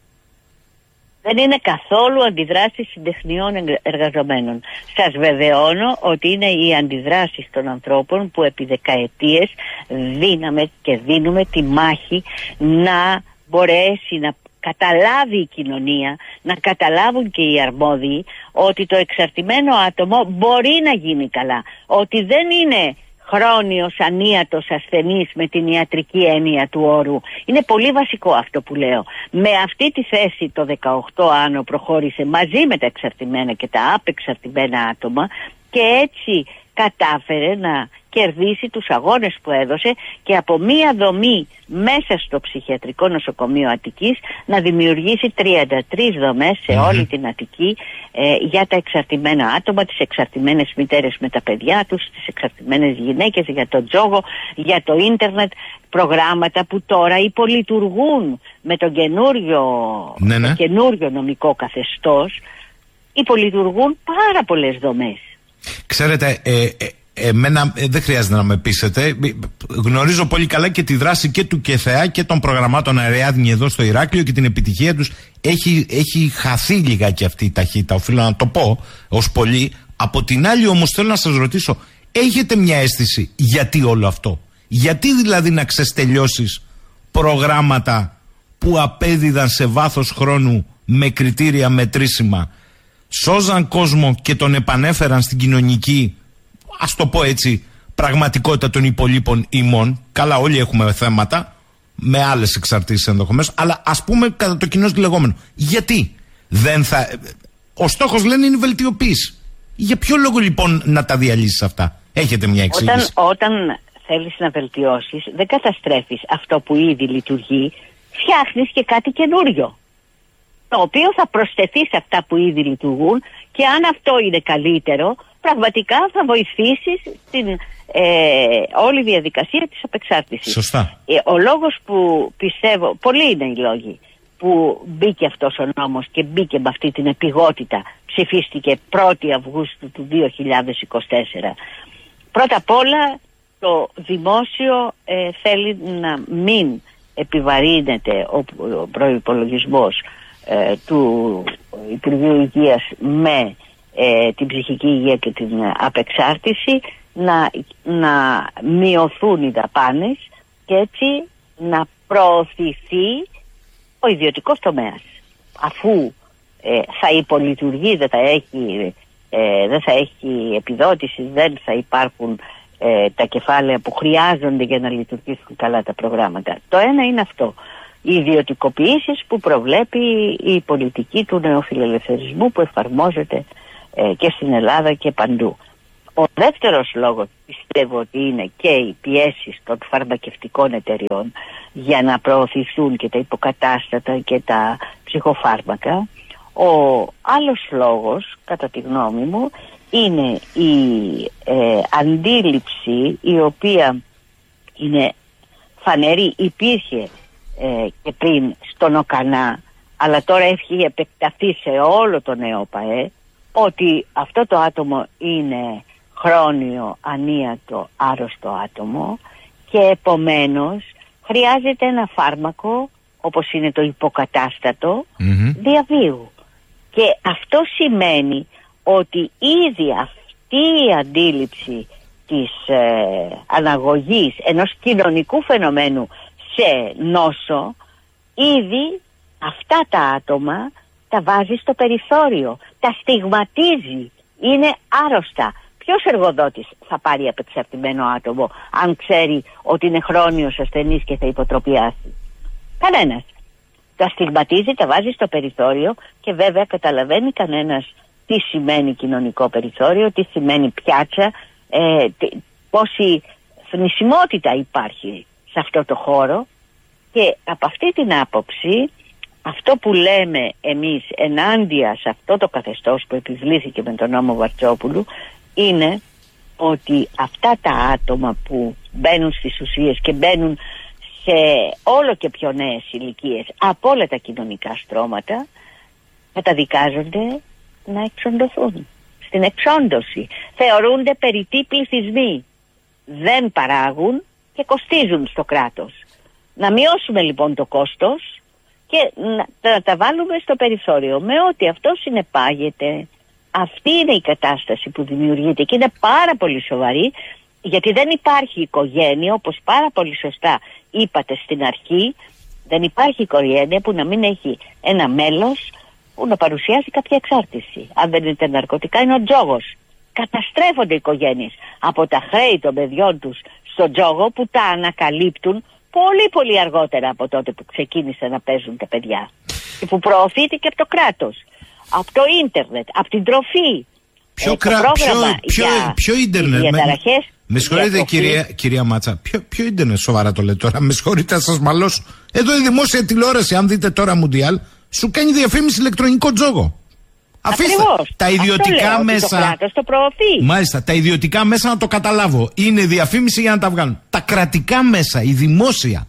Δεν είναι καθόλου αντιδράσεις συντεχνιών εργαζομένων. Σας βεβαιώνω ότι είναι οι αντιδράσεις των ανθρώπων που επί δεκαετίες δίναμε και δίνουμε τη μάχη να μπορέσει να καταλάβει η κοινωνία, να καταλάβουν και οι αρμόδιοι ότι το εξαρτημένο άτομο μπορεί να γίνει καλά. Ότι δεν είναι χρόνιος, ανίατος, ασθενής με την ιατρική έννοια του όρου. Είναι πολύ βασικό αυτό που λέω. Με αυτή τη θέση το δεκαοκτώ άνω προχώρησε μαζί με τα εξαρτημένα και τα απεξαρτημένα άτομα και έτσι κατάφερε να κερδίσει τους αγώνες που έδωσε και από μία δομή μέσα στο ψυχιατρικό νοσοκομείο Αττικής να δημιουργήσει τριάντα τρεις δομές σε mm-hmm. όλη την Αττική ε, για τα εξαρτημένα άτομα, τις εξαρτημένες μητέρες με τα παιδιά τους, τις εξαρτημένες γυναίκες, για τον τζόγο, για το ίντερνετ, προγράμματα που τώρα υπολειτουργούν με τον καινούριο, ναι, ναι. καινούριο νομικό καθεστώς, υπολειτουργούν πάρα πολλές δομές. Ξέρετε, ε, ε, εμένα ε, δεν χρειάζεται να με πείσετε. Γνωρίζω πολύ καλά και τη δράση και του ΚΕΘΕΑ και των προγραμμάτων Αριάδνη εδώ στο Ηράκλειο και την επιτυχία τους. Έχει, έχει χαθεί λιγάκι αυτή η ταχύτητα, οφείλω να το πω ως πολύ. Από την άλλη όμως θέλω να σας ρωτήσω, έχετε μια αίσθηση γιατί όλο αυτό? Γιατί δηλαδή να ξεστελιώσεις προγράμματα που απέδιδαν σε βάθος χρόνου με κριτήρια μετρήσιμα, σώζαν κόσμο και τον επανέφεραν στην κοινωνική, ας το πω έτσι, πραγματικότητα των υπολείπων ημών? Καλά, όλοι έχουμε θέματα με άλλες εξαρτήσεις ενδεχομένως, αλλά ας πούμε κατά το κοινό λεγόμενο. Γιατί δεν θα... Ο στόχος, λένε, είναι η βελτιοποίηση. Για ποιο λόγο λοιπόν να τα διαλύσεις αυτά? Έχετε μια εξήγηση? Όταν, όταν θέλεις να βελτιώσεις, δεν καταστρέφεις αυτό που ήδη λειτουργεί, φτιάχνεις και κάτι καινούριο, το οποίο θα προσθεθεί σε αυτά που ήδη λειτουργούν, και αν αυτό είναι καλύτερο, πραγματικά θα βοηθήσει στην ε, όλη διαδικασία της απεξάρτησης. Σωστά. Ε, ο λόγος που πιστεύω, πολλοί είναι οι λόγοι που μπήκε αυτός ο νόμος και μπήκε με αυτή την επιγότητα, ψηφίστηκε πρώτη Αυγούστου του δύο χιλιάδες είκοσι τέσσερα. Πρώτα απ' όλα το δημόσιο ε, θέλει να μην επιβαρύνεται ο, ο προϋπολογισμός ε, του Υπουργείου Υγείας με ε, την ψυχική υγεία και την απεξάρτηση, να, να μειωθούν οι δαπάνες και έτσι να προωθηθεί ο ιδιωτικός τομέας. Αφού ε, θα υπολειτουργεί, δεν θα έχει, ε, δεν θα έχει επιδότηση, δεν θα υπάρχουν ε, τα κεφάλαια που χρειάζονται για να λειτουργήσουν καλά τα προγράμματα. Το ένα είναι αυτό. Οι ιδιωτικοποιήσεις που προβλέπει η πολιτική του νεοφιλελευθερισμού που εφαρμόζεται ε, και στην Ελλάδα και παντού. Ο δεύτερος λόγος πιστεύω ότι είναι και οι πιέσεις των φαρμακευτικών εταιριών για να προωθηθούν και τα υποκατάστατα και τα ψυχοφάρμακα. Ο άλλος λόγος, κατά τη γνώμη μου, είναι η ε, αντίληψη η οποία είναι φανερή, υπήρχε ε, και πριν στον ΟΚΑΝΑ, αλλά τώρα έχει επεκταθεί σε όλο τον ΕΟΠΑΕ, ότι αυτό το άτομο είναι χρόνιο, ανίατο, άρρωστο άτομο και επομένως χρειάζεται ένα φάρμακο, όπως είναι το υποκατάστατο, mm-hmm. διαβίου. Και αυτό σημαίνει ότι ήδη αυτή η αντίληψη της ε, αναγωγής ενός κοινωνικού φαινομένου σε νόσο, ήδη αυτά τα άτομα τα βάζει στο περιθώριο, τα στιγματίζει, είναι άρρωστα. Ποιος εργοδότης θα πάρει απεξαρτημένο άτομο αν ξέρει ότι είναι χρόνιος ασθενής και θα υποτροπιάσει? Κανένας. Τα στιγματίζει, τα βάζει στο περιθώριο και βέβαια καταλαβαίνει κανένας τι σημαίνει κοινωνικό περιθώριο, τι σημαίνει πιάτσα, ε, τι, πόση θνησιμότητα υπάρχει σε αυτό το χώρο. Και από αυτή την άποψη, αυτό που λέμε εμείς ενάντια σε αυτό το καθεστώς που επιβλήθηκε με τον νόμο Βαρτσόπουλου είναι ότι αυτά τα άτομα που μπαίνουν στις ουσίες και μπαίνουν σε όλο και πιο νέες ηλικίες από όλα τα κοινωνικά στρώματα καταδικάζονται να εξοντωθούν. Στην εξόντωση θεωρούνται περιττοί πληθυσμοί. Δεν παράγουν και κοστίζουν στο κράτος. Να μειώσουμε λοιπόν το κόστος και να, να τα βάλουμε στο περιθώριο με ό,τι αυτό συνεπάγεται. Αυτή είναι η κατάσταση που δημιουργείται και είναι πάρα πολύ σοβαρή, γιατί δεν υπάρχει οικογένεια, όπως πάρα πολύ σωστά είπατε στην αρχή, δεν υπάρχει οικογένεια που να μην έχει ένα μέλος που να παρουσιάζει κάποια εξάρτηση. Αν δεν είναι τα ναρκωτικά, είναι ο τζόγος. Καταστρέφονται οι οικογένειες από τα χρέη των παιδιών τους στο τζόγο που τα ανακαλύπτουν πολύ πολύ αργότερα από τότε που ξεκίνησαν να παίζουν τα παιδιά και που προωθείται και από το κράτος, από το ίντερνετ, από την τροφή. Ποιο, ε, κρα... ποιο, ποιο, ποιο ίντερνετ, με, με συγχωρείτε κυρία, κυρία Μάτσα, ποιο, ποιο ίντερνετ, σοβαρά το λέτε τώρα, με συγχωρείτε να σας μαλώσω. Εδώ η δημόσια τηλεόραση, αν δείτε τώρα Μουντιάλ, σου κάνει διαφήμιση ηλεκτρονικό τζόγο. Αφήστε Ακριβώς. τα ιδιωτικά λέω, μέσα. Το κράτος το προωθεί. Μάλιστα, τα ιδιωτικά μέσα να το καταλάβω. Είναι διαφήμιση για να τα βγάλουν. Τα κρατικά μέσα, η δημόσια.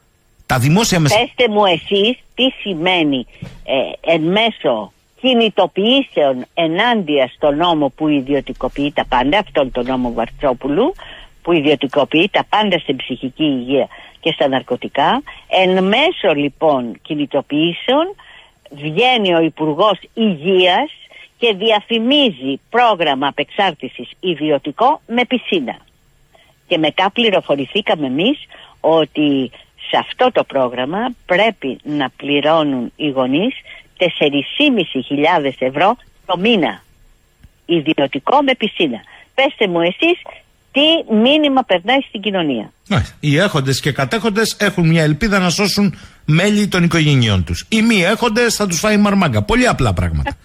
Τα δημόσια μέσα. Πέστε μου εσείς τι σημαίνει ε, εν μέσω κινητοποιήσεων ενάντια στο νόμο που ιδιωτικοποιεί τα πάντα, αυτόν τον νόμο Βαρτσόπουλου, που ιδιωτικοποιεί τα πάντα στην ψυχική υγεία και στα ναρκωτικά. Εν μέσω λοιπόν κινητοποιήσεων βγαίνει ο Υπουργός Υγείας και διαφημίζει πρόγραμμα απεξάρτησης ιδιωτικό με πισίνα. Και μετά πληροφορηθήκαμε εμείς ότι σε αυτό το πρόγραμμα πρέπει να πληρώνουν οι γονείς τέσσερις χιλιάδες πεντακόσια ευρώ το μήνα. Ιδιωτικό με πισίνα. Πέστε μου εσείς τι μήνυμα περνάει στην κοινωνία. Οι έχοντες και κατέχοντες έχουν μια ελπίδα να σώσουν μέλη των οικογενειών τους. Οι μη έχοντες θα τους φάει μαρμάγκα. Πολύ απλά πράγματα.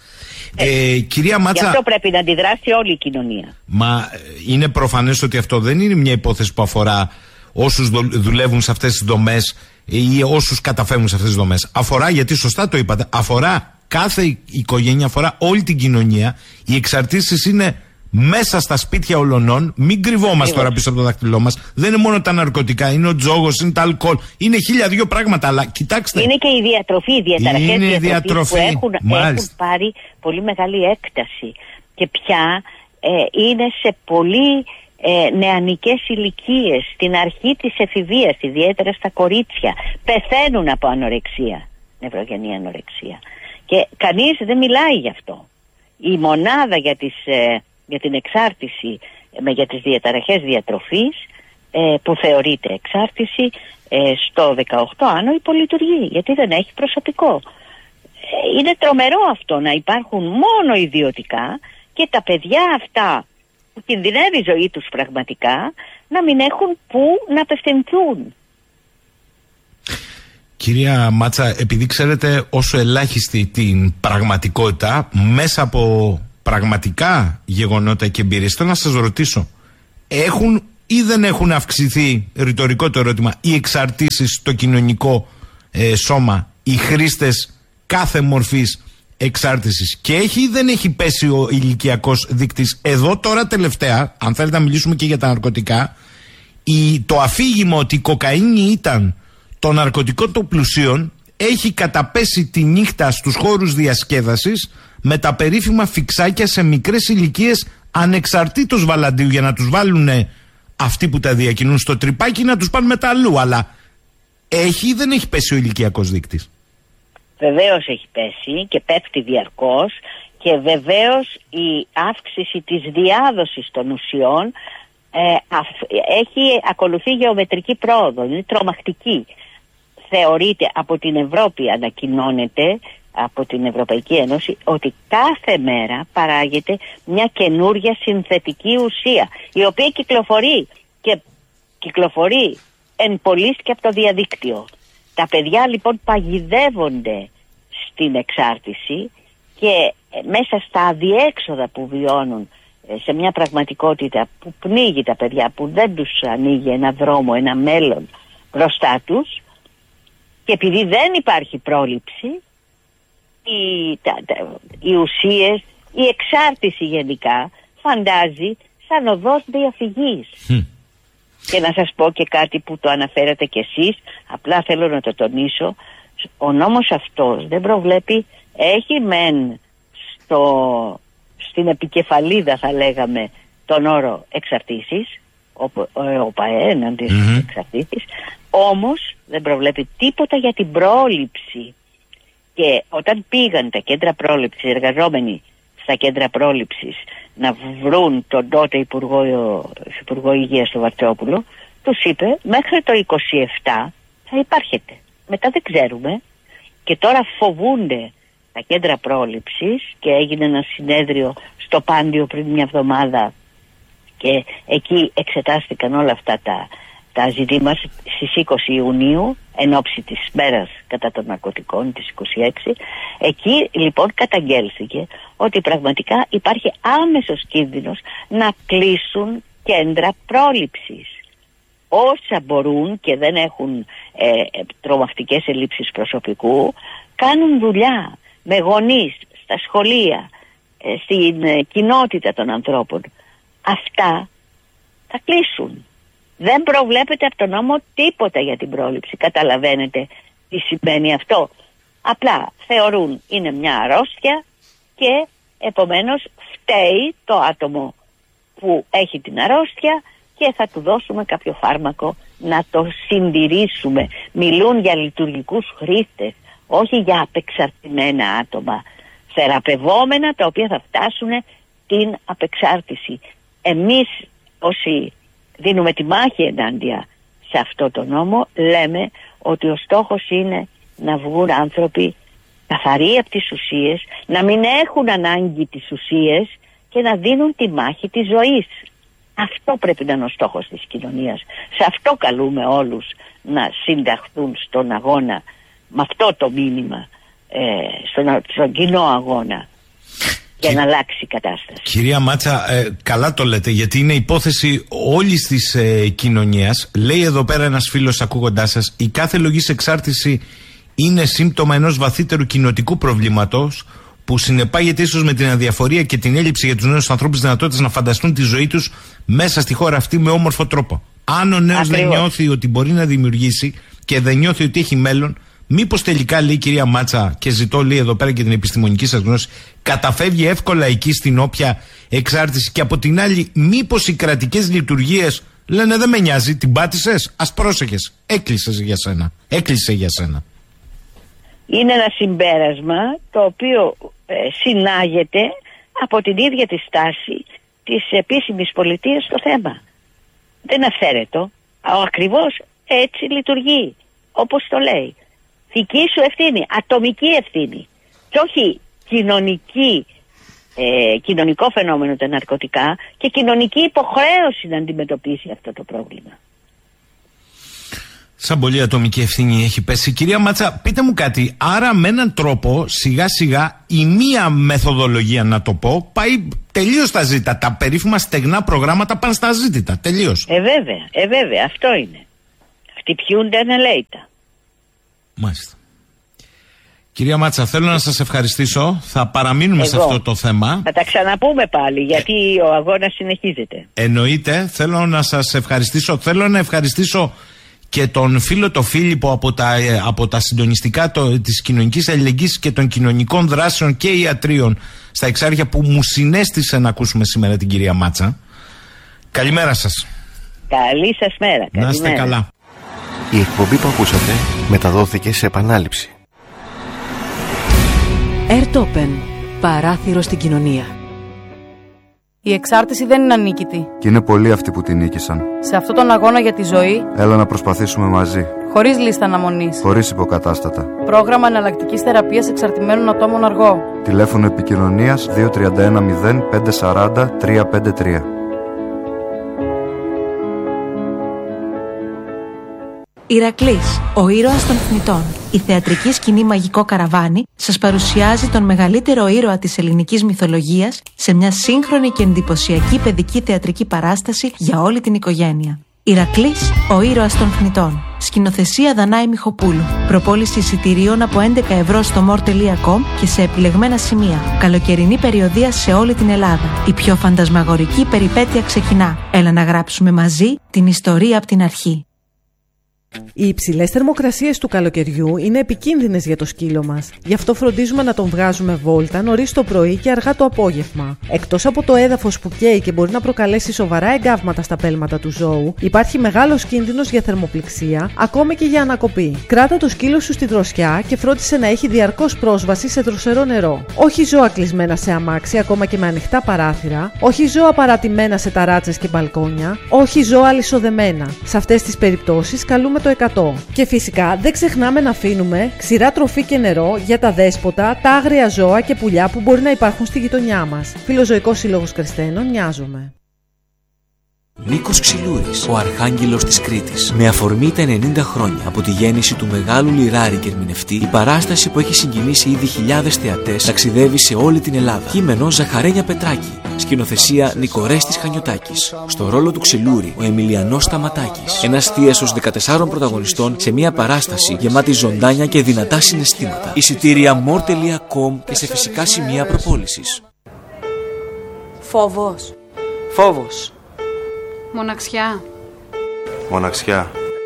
Ε, κυρία Μάτσα, γι' αυτό πρέπει να αντιδράσει όλη η κοινωνία. Μα είναι προφανές ότι αυτό δεν είναι μια υπόθεση που αφορά όσους δουλεύουν σε αυτές τις δομές ή όσους καταφεύγουν σε αυτές τις δομές. Αφορά, γιατί σωστά το είπατε, αφορά κάθε οικογένεια, αφορά όλη την κοινωνία. Οι εξαρτήσεις είναι μέσα στα σπίτια ολονών. Μην κρυβόμαστε τώρα πίσω από το δάχτυλό μας. Δεν είναι μόνο τα ναρκωτικά, είναι ο τζόγος, είναι τα αλκοόλ. Είναι χίλια δυο πράγματα, αλλά κοιτάξτε. Είναι και η διατροφή, οι διαταραχές είναι διατροφής που έχουν, έχουν πάρει πολύ μεγάλη έκταση. Και πια ε, είναι σε πολύ ε, νεανικές ηλικίες, στην αρχή της εφηβείας, ιδιαίτερα στα κορίτσια. Πεθαίνουν από ανορεξία, νευρογενή ανορεξία. Και κανείς δεν μιλάει γι' αυτό. Η μονάδα για τις... Ε, για την εξάρτηση, για τις διαταραχές διατροφής ε, που θεωρείται εξάρτηση ε, στο δεκαοκτώ άνω υπολειτουργεί, γιατί δεν έχει προσωπικό. Ε, είναι τρομερό αυτό να υπάρχουν μόνο ιδιωτικά και τα παιδιά αυτά που κινδυνεύει η ζωή τους πραγματικά να μην έχουν που να απευθυνθούν. Κυρία Μάτσα, επειδή ξέρετε όσο ελάχιστη την πραγματικότητα μέσα από πραγματικά γεγονότα και εμπειρίες, θέλω να σας ρωτήσω, έχουν ή δεν έχουν αυξηθεί, ρητορικό το ερώτημα, οι εξαρτήσεις στο κοινωνικό ε, σώμα, οι χρήστες κάθε μορφής εξάρτησης, και έχει ή δεν έχει πέσει ο ηλικιακός δείκτης? Εδώ τώρα τελευταία, αν θέλετε να μιλήσουμε και για τα ναρκωτικά, η, το αφήγημα ότι η κοκαίνη ήταν το ναρκωτικό των πλουσίων έχει καταπέσει τη νύχτα στους χώρους διασκέδασης με τα περίφημα φιξάκια σε μικρές ηλικίες ανεξαρτήτως βαλαντίου, για να τους βάλουν αυτοί που τα διακινούν στο τρυπάκι να τους πάνε μετά αλλού. Αλλά έχει ή δεν έχει πέσει ο ηλικιακός δείκτης? Βεβαίως έχει πέσει και πέφτει διαρκώς, και βεβαίως η αύξηση της διάδοσης των ουσιών ε, αφ, έχει ακολουθεί γεωμετρική πρόοδο, είναι τρομακτική. Θεωρείται, από την Ευρώπη ανακοινώνεται, από την Ευρωπαϊκή Ένωση, ότι κάθε μέρα παράγεται μια καινούρια συνθετική ουσία, η οποία κυκλοφορεί και κυκλοφορεί εν πωλής και από το διαδίκτυο. Τα παιδιά λοιπόν παγιδεύονται στην εξάρτηση και μέσα στα αδιέξοδα που βιώνουν, σε μια πραγματικότητα που πνίγει τα παιδιά, που δεν τους ανοίγει ένα δρόμο, ένα μέλλον μπροστά τους, και επειδή δεν υπάρχει πρόληψη, οι, τα, τα, οι ουσίες, η εξάρτηση γενικά φαντάζει σαν οδός διαφυγής. Mm. Και να σας πω και κάτι που το αναφέρατε κι εσείς, απλά θέλω να το τονίσω, ο νόμος αυτός δεν προβλέπει, έχει μεν στο, στην επικεφαλίδα θα λέγαμε τον όρο εξαρτήσεις, ο, ο, ο ΠΑΕ εναντί mm-hmm. εξαρτήσεις, όμως δεν προβλέπει τίποτα για την πρόληψη. Και όταν πήγαν τα κέντρα πρόληψης, οι εργαζόμενοι στα κέντρα πρόληψης, να βρουν τον τότε Υπουργό, Υπουργό Υγείας του Βαρτσόπουλο, τους είπε μέχρι το είκοσι επτά θα υπάρχετε. Μετά δεν ξέρουμε, και τώρα φοβούνται τα κέντρα πρόληψης, και έγινε ένα συνέδριο στο Πάντιο πριν μια εβδομάδα και εκεί εξετάστηκαν όλα αυτά τα, τα ζητήματα στις είκοσι Ιουνίου εν ώψη της μέρας κατά των ναρκωτικών της είκοσι έξι. Εκεί λοιπόν καταγγέλθηκε ότι πραγματικά υπάρχει άμεσος κίνδυνος να κλείσουν κέντρα πρόληψης. Όσα μπορούν και δεν έχουν ε, τρομακτικές ελλείψεις προσωπικού, κάνουν δουλειά με γονείς, στα σχολεία, ε, στην ε, κοινότητα των ανθρώπων. Αυτά θα κλείσουν. Δεν προβλέπεται από τον νόμο τίποτα για την πρόληψη. Καταλαβαίνετε τι σημαίνει αυτό? Απλά θεωρούν είναι μια αρρώστια και επομένως φταίει το άτομο που έχει την αρρώστια και θα του δώσουμε κάποιο φάρμακο να το συντηρήσουμε. Μιλούν για λειτουργικούς χρήστες, όχι για απεξαρτημένα άτομα, θεραπευόμενα τα οποία θα φτάσουν την απεξάρτηση. Εμείς όσοι δίνουμε τη μάχη ενάντια σε αυτό το νόμο, λέμε ότι ο στόχος είναι να βγουν άνθρωποι καθαροί από τις ουσίες, να μην έχουν ανάγκη τις ουσίες και να δίνουν τη μάχη της ζωής. Αυτό πρέπει να είναι ο στόχος της κοινωνίας. Σε αυτό καλούμε όλους να συνταχθούν στον αγώνα, με αυτό το μήνυμα, ε, στον, στον κοινό αγώνα, για Κι... να αλλάξει η κατάσταση. Κυρία Μάτσα, ε, καλά το λέτε, γιατί είναι υπόθεση όλης της ε, κοινωνίας. Λέει εδώ πέρα ένας φίλος ακούγοντάς σας, η κάθε λογής εξάρτηση είναι σύμπτωμα ενός βαθύτερου κοινοτικού προβλήματος που συνεπάγεται ίσως με την αδιαφορία και την έλλειψη για τους νέους ανθρώπους δυνατότητας να φανταστούν τη ζωή τους μέσα στη χώρα αυτή με όμορφο τρόπο. Αν ο νέος δεν νιώθει ότι μπορεί να δημιουργήσει και δεν νιώθει ότι έχει μέλλον, μήπως τελικά, λέει η κυρία Μάτσα, και ζητώ λέει εδώ πέρα και την επιστημονική σας γνώση, καταφεύγει εύκολα εκεί στην όποια εξάρτηση, και από την άλλη, μήπως οι κρατικές λειτουργίες λένε δεν με νοιάζει, την πάτησες, ας πρόσεχες, έκλεισες για σένα, έκλεισε για σένα. Είναι ένα συμπέρασμα το οποίο ε, συνάγεται από την ίδια τη στάση της επίσημης πολιτείας στο θέμα. Δεν αφαίρετο, ακριβώς έτσι λειτουργεί, όπως το λέει. Δική σου ευθύνη, ατομική ευθύνη και όχι κοινωνική, ε, κοινωνικό φαινόμενο τα ναρκωτικά και κοινωνική υποχρέωση να αντιμετωπίσει αυτό το πρόβλημα. Σαν πολύ ατομική ευθύνη έχει πέσει. Κυρία Μάτσα, πείτε μου κάτι. Άρα με έναν τρόπο σιγά σιγά η μία μεθοδολογία, να το πω, πάει τελείως στα ζήτα. Τα περίφημα στεγνά προγράμματα πάνε στα ζήτητα. Τελείως. Ε βέβαια, ε βέβαια, αυτό είναι. Χτυπιούνται ανελαίητα. Μάλιστα. Κυρία Μάτσα, θέλω να σας ευχαριστήσω. Θα παραμείνουμε Εγώ. σε αυτό το θέμα. Θα τα ξαναπούμε πάλι, γιατί ε... ο αγώνας συνεχίζεται. Εννοείται. Θέλω να σας ευχαριστήσω. Θέλω να ευχαριστήσω και τον φίλο το Φίλιππο από τα, από τα συντονιστικά το, της κοινωνικής αλληλεγγύης και των κοινωνικών δράσεων και ιατρίων στα Εξάρχεια, που μου συνέστησε να ακούσουμε σήμερα την κυρία Μάτσα. Καλημέρα σας. Καλή σας μέρα. Να είστε καλά. Η εκπομπή που ακούσατε μεταδόθηκε σε επανάληψη. Airtopen. Παράθυρο στην κοινωνία. Η εξάρτηση δεν είναι ανίκητη. Και είναι πολλοί αυτοί που την νίκησαν. Σε αυτόν τον αγώνα για τη ζωή, έλα να προσπαθήσουμε μαζί. Χωρίς λίστα αναμονής. Χωρίς υποκατάστατα. Πρόγραμμα εναλλακτικής θεραπείας εξαρτημένων ατόμων αργό. Τηλέφωνο επικοινωνίας δύο τρία ένα μηδέν πέντε τέσσερα μηδέν τρία πέντε τρία. Ηρακλής, ο ήρωας των θνητών. Η θεατρική σκηνή Μαγικό Καραβάνι σας παρουσιάζει τον μεγαλύτερο ήρωα της ελληνικής μυθολογίας σε μια σύγχρονη και εντυπωσιακή παιδική θεατρική παράσταση για όλη την οικογένεια. Ηρακλής, ο ήρωας των θνητών. Σκηνοθεσία Δανάη Μιχοπούλου. Προπόληση εισιτηρίων από έντεκα ευρώ στο μορ τελεία κομ και σε επιλεγμένα σημεία. Καλοκαιρινή περιοδεία σε όλη την Ελλάδα. Η πιο φαντασμαγορική περιπέτεια ξεκινά. Έλα να γράψουμε μαζί την ιστορία από την αρχή. Οι υψηλές θερμοκρασίες του καλοκαιριού είναι επικίνδυνες για το σκύλο μας. Γι' αυτό φροντίζουμε να τον βγάζουμε βόλτα νωρίς το πρωί και αργά το απόγευμα. Εκτός από το έδαφος που καίει και μπορεί να προκαλέσει σοβαρά εγκάβματα στα πέλματα του ζώου, υπάρχει μεγάλος κίνδυνος για θερμοπληξία, ακόμη και για ανακοπή. Κράτα το σκύλο σου στη δροσιά και φρόντισε να έχει διαρκώς πρόσβαση σε δροσερό νερό. Όχι ζώα κλεισμένα σε αμάξι, ακόμα και με ανοιχτά παράθυρα. Όχι ζώα παρατημένα σε ταράτσες και μπαλκόνια. Όχι ζώα αλυσοδεμένα. Σε αυτές τις περιπτώσεις καλούμε το εκατό. Και φυσικά δεν ξεχνάμε να αφήνουμε ξηρά τροφή και νερό για τα δέσποτα, τα άγρια ζώα και πουλιά που μπορεί να υπάρχουν στη γειτονιά μας. Φιλοζωικός Σύλλογος Κρεσθένων, Νοιάζομαι. Νίκος Ξυλούρης, ο Αρχάγγελος της Κρήτης. Με αφορμή τα ενενήντα χρόνια από τη γέννηση του μεγάλου λιράρη και ερμηνευτή, η παράσταση που έχει συγκινήσει ήδη χιλιάδες θεατές ταξιδεύει σε όλη την Ελλάδα. Κείμενο Ζαχαρένια Πετράκη. Σκηνοθεσία Νικορέστης Χανιωτάκης. Στο ρόλο του Ξυλούρη, ο Εμιλιανός Σταματάκης. Ένας θίασος δεκατεσσάρων πρωταγωνιστών σε μια παράσταση γεμάτη ζωντάνια και δυνατά συναισθήματα. Εισιτήρια μορ τελεία κομ και σε φυσικά σημεία προπόλησης. Φόβος. Φόβος. Μοναξιά. Μοναξιά.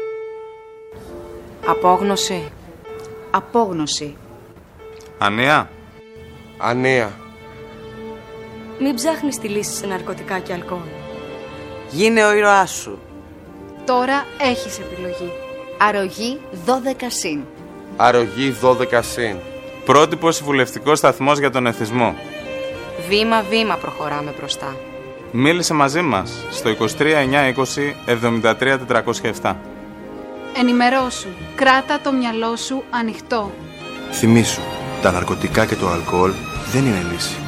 Απόγνωση. Απόγνωση. Ανία. Ανία. Μην ψάχνεις τη λύση σε ναρκωτικά και αλκοόλ. Γίνε ο ήρωάς σου. Τώρα έχεις επιλογή. Αρρωγή δώδεκα συν. Αρρωγή δώδεκα συν. Πρότυπος συμβουλευτικός σταθμός για τον εθισμό. Βήμα-βήμα προχωράμε μπροστά. Μίλησε μαζί μας στο είκοσι τρία εννιακόσια είκοσι εβδομήντα τρία τετρακόσια επτά. Ενημερώσου. Κράτα το μυαλό σου ανοιχτό. Θυμήσου, τα ναρκωτικά και το αλκοόλ δεν είναι λύση.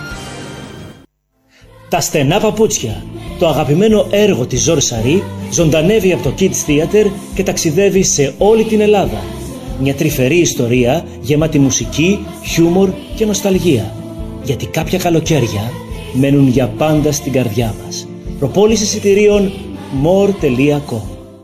Τα στενά παπούτσια. Το αγαπημένο έργο της Ζορ Σαρή ζωντανεύει από το Kids Theater και ταξιδεύει σε όλη την Ελλάδα. Μια τρυφερή ιστορία γεμάτη μουσική, χιούμορ και νοσταλγία. Γιατί κάποια καλοκαίρια μένουν για πάντα στην καρδιά μας. Προπόληση εισιτηρίων μορ τελεία κομ.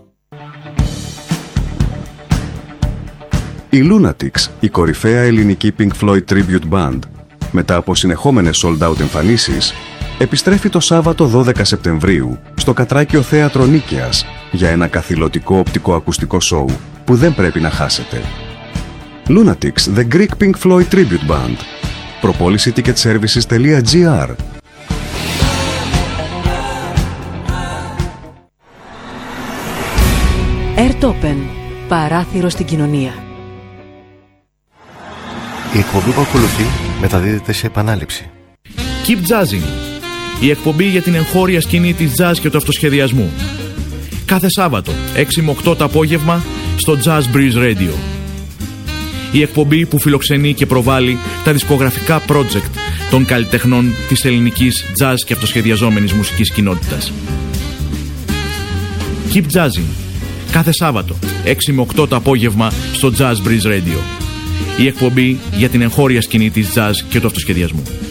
Η Lunatics, η κορυφαία ελληνική Pink Floyd Tribute Band, μετά από συνεχόμενες sold out εμφανίσεις, επιστρέφει το Σάββατο δώδεκα Σεπτεμβρίου στο Κατράκιο Θέατρο Νίκαιας για ένα καθηλωτικό οπτικοακουστικό σοου που δεν πρέπει να χάσετε. Lunatics, The Greek Pink Floyd Tribute Band. Προπόληση ticketservices τελεία τζι άρ. Airtopen. Παράθυρο στην κοινωνία. Η εκπομπή που ακολουθεί μεταδίδεται σε επανάληψη. Keep Jazzing. Η εκπομπή για την εγχώρια σκηνή της jazz και του αυτοσχεδιασμού. Κάθε Σάββατο, έξι με οκτώ το απόγευμα, στο Jazz Breeze Radio. Η εκπομπή που φιλοξενεί και προβάλλει τα δισκογραφικά project των καλλιτεχνών της ελληνικής jazz και αυτοσχεδιαζόμενης μουσικής κοινότητας. Keep Jazzing. Κάθε Σάββατο, έξι με οκτώ το απόγευμα, στο Jazz Breeze Radio. Η εκπομπή για την εγχώρια σκηνή της jazz και του αυτοσχεδιασμού.